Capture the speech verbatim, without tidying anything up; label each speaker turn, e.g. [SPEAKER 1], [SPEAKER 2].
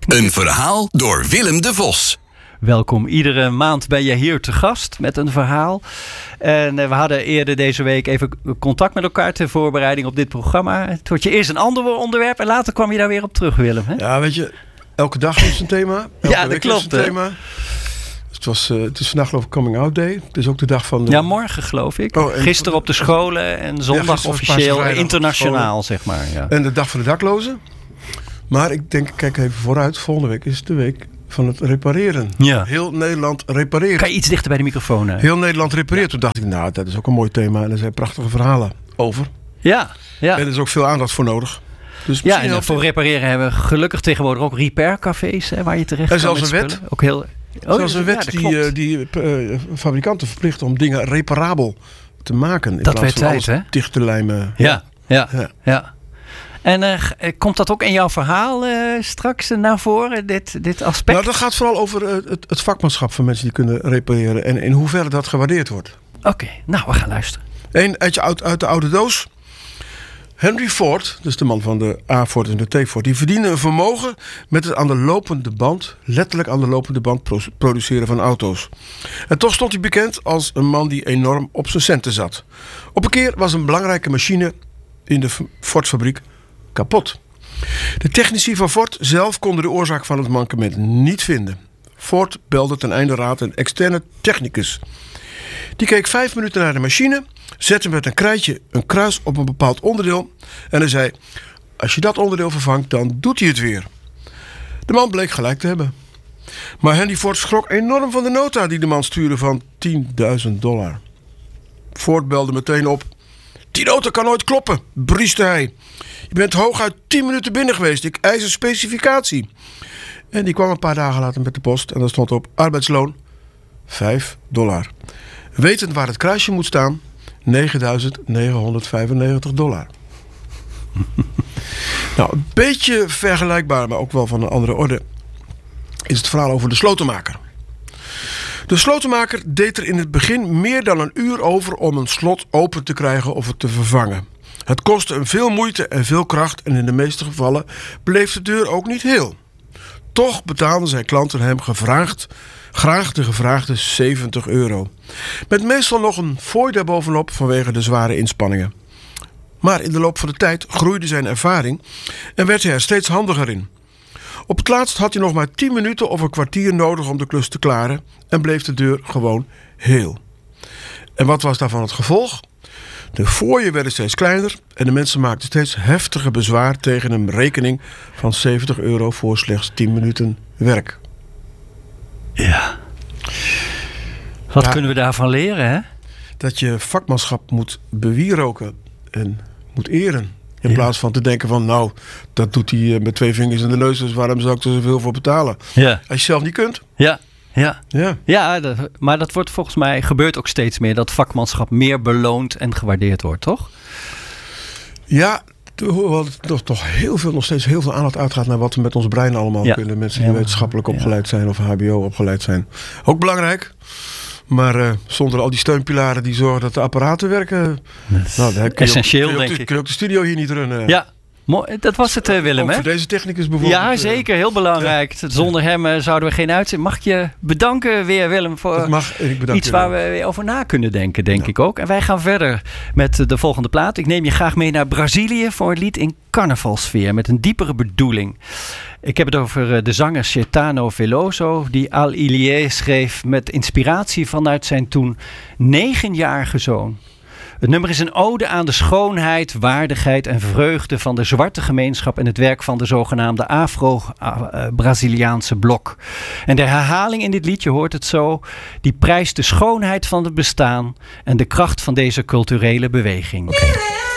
[SPEAKER 1] Een verhaal door Willem de Vos.
[SPEAKER 2] Welkom, iedere maand ben je hier te gast met een verhaal. En uh, we hadden eerder deze week even contact met elkaar ter voorbereiding op dit programma. Het wordt je eerst een ander onderwerp en later kwam je daar weer op terug, Willem. Hè?
[SPEAKER 3] Ja, weet je, elke dag is een thema. Elke
[SPEAKER 2] ja, dat
[SPEAKER 3] week
[SPEAKER 2] klopt.
[SPEAKER 3] Is een thema. Het, was, uh, het is vandaag geloof ik Coming Out Day. Het is ook de dag van... De...
[SPEAKER 2] Ja, morgen geloof ik. Oh, gisteren op de scholen en zondag ja, officieel internationaal, zeg maar. Ja.
[SPEAKER 3] En de dag van de daklozen. Maar ik denk, kijk even vooruit. Volgende week is de week van het repareren.
[SPEAKER 2] Ja.
[SPEAKER 3] Heel Nederland repareert.
[SPEAKER 2] Kan je iets dichter bij de microfoon? Hè?
[SPEAKER 3] Heel Nederland repareert. Ja. Toen dacht ik, nou, dat is ook een mooi thema. En er zijn prachtige verhalen over.
[SPEAKER 2] Ja, ja.
[SPEAKER 3] En er is ook veel aandacht voor nodig. Dus
[SPEAKER 2] ja, en voor repareren hebben we gelukkig tegenwoordig ook repaircafés hè, waar je terecht
[SPEAKER 3] en
[SPEAKER 2] kan
[SPEAKER 3] zelfs
[SPEAKER 2] met
[SPEAKER 3] een
[SPEAKER 2] spullen.
[SPEAKER 3] wet.
[SPEAKER 2] Ook heel...
[SPEAKER 3] Oh, zelfs een wet ja, die, uh, die uh, fabrikanten verplicht om dingen reparabel te maken. In
[SPEAKER 2] dat werd
[SPEAKER 3] van
[SPEAKER 2] tijd, hè?
[SPEAKER 3] Dicht te lijmen.
[SPEAKER 2] Ja, ja, ja. ja. En uh, komt dat ook in jouw verhaal uh, straks uh, naar voren, dit, dit aspect? Nou,
[SPEAKER 3] dat gaat vooral over uh, het, het vakmanschap van mensen die kunnen repareren. En in hoeverre dat gewaardeerd wordt.
[SPEAKER 2] Oké, okay, nou, we gaan luisteren.
[SPEAKER 3] Eén uit, uit, uit de oude doos. Henry Ford, dus de man van de A-Ford en de T-Ford... die verdiende een vermogen met het aan de lopende band... letterlijk aan de lopende band produceren van auto's. En toch stond hij bekend als een man die enorm op zijn centen zat. Op een keer was een belangrijke machine in de Ford-fabriek kapot. De technici van Ford zelf konden de oorzaak van het mankement niet vinden. Ford belde ten einde raad een externe technicus. Die keek vijf minuten naar de machine... zette met een krijtje een kruis op een bepaald onderdeel... en hij zei, als je dat onderdeel vervangt, dan doet hij het weer. De man bleek gelijk te hebben. Maar Henry Ford schrok enorm van de nota die de man stuurde van tienduizend dollar. Ford belde meteen op. Die nota kan nooit kloppen, brieste hij. Je bent hooguit tien minuten binnen geweest, ik eis een specificatie. En die kwam een paar dagen later met de post en daar stond op arbeidsloon vijf dollar. Wetend waar het kruisje moet staan... negenduizend negenhonderdvijfennegentig dollar. Nou, een beetje vergelijkbaar, maar ook wel van een andere orde... is het verhaal over de slotenmaker. De slotenmaker deed er in het begin meer dan een uur over... om een slot open te krijgen of het te vervangen. Het kostte hem veel moeite en veel kracht... en in de meeste gevallen bleef de deur ook niet heel. Toch betaalden zijn klanten hem gevraagd... graag de gevraagde zeventig euro. Met meestal nog een fooi daarbovenop vanwege de zware inspanningen. Maar in de loop van de tijd groeide zijn ervaring en werd hij er steeds handiger in. Op het laatst had hij nog maar tien minuten of een kwartier nodig om de klus te klaren en bleef de deur gewoon heel. En wat was daarvan het gevolg? De fooien werden steeds kleiner en de mensen maakten steeds heftiger bezwaar tegen een rekening van zeventig euro voor slechts tien minuten werk.
[SPEAKER 2] Ja. Wat
[SPEAKER 3] ja,
[SPEAKER 2] kunnen we daarvan leren, hè?
[SPEAKER 3] Dat je vakmanschap moet bewieroken en moet eren. In ja. plaats van te denken van, nou, dat doet hij met twee vingers in de neus, dus waarom zou ik er zoveel voor betalen?
[SPEAKER 2] Ja.
[SPEAKER 3] Als je zelf niet kunt.
[SPEAKER 2] Ja, ja.
[SPEAKER 3] ja.
[SPEAKER 2] ja dat, maar dat wordt volgens mij, gebeurt ook steeds meer, dat vakmanschap meer beloond en gewaardeerd wordt, toch?
[SPEAKER 3] Ja, hoewel het toch, toch heel veel, nog steeds heel veel aandacht uitgaat naar wat we met ons brein allemaal ja. kunnen. Mensen die ja. wetenschappelijk opgeleid zijn of H B O opgeleid zijn. Ook belangrijk. Maar uh, zonder al die steunpilaren die zorgen dat de apparaten werken... Nou, dan kun je
[SPEAKER 2] essentieel,
[SPEAKER 3] ook, kun je
[SPEAKER 2] denk
[SPEAKER 3] ook,
[SPEAKER 2] ik.
[SPEAKER 3] Kun je ook de studio hier niet runnen.
[SPEAKER 2] Ja, dat was het, uh, Willem,
[SPEAKER 3] ook
[SPEAKER 2] hè?
[SPEAKER 3] voor deze technicus bijvoorbeeld.
[SPEAKER 2] Ja, zeker. Heel belangrijk. Ja. Zonder hem uh, zouden we geen uitzending... Mag ik je bedanken weer, Willem, voor
[SPEAKER 3] mag, ik bedank
[SPEAKER 2] iets waar we weer over na kunnen denken, denk ja. ik ook. En wij gaan verder met de volgende plaat. Ik neem je graag mee naar Brazilië voor een lied in carnavalsfeer met een diepere bedoeling. Ik heb het over de zanger Caetano Veloso, die Al Ilie schreef met inspiratie vanuit zijn toen negenjarige zoon. Het nummer is een ode aan de schoonheid, waardigheid en vreugde van de zwarte gemeenschap en het werk van de zogenaamde Afro-Braziliaanse blok. En de herhaling in dit liedje hoort het zo, die prijst de schoonheid van het bestaan en de kracht van deze culturele beweging. Okay.